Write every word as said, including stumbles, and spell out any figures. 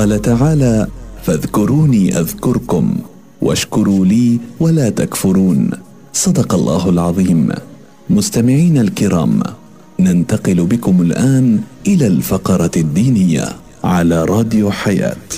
قال تعالى: فاذكروني أذكركم واشكروا لي ولا تكفرون. صدق الله العظيم. مستمعين الكرام، ننتقل بكم الآن إلى الفقرة الدينية على راديو حياة.